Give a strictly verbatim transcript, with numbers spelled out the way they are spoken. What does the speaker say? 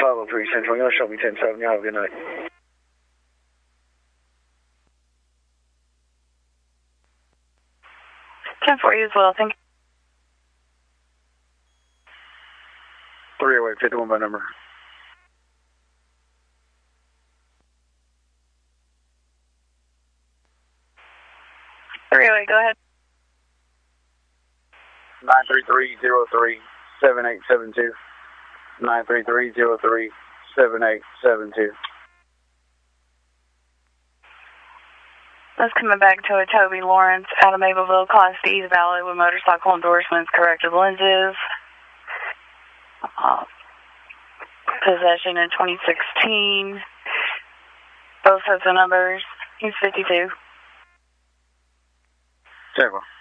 five oh three Central. You'll show me ten seven. Y'all have a good night. ten four you as well. Thank you. three oh eight fifty-one by number. three oh eight, go ahead. nine three three zero three seven eight seven two. nine three three zero three seven eight seven two. That's coming back to a Toby Lawrence out of Mapleville, Class D, valid with motorcycle endorsements, corrected lenses. Uh, possession in twenty sixteen. Both sets of numbers. He's fifty-two. Check one.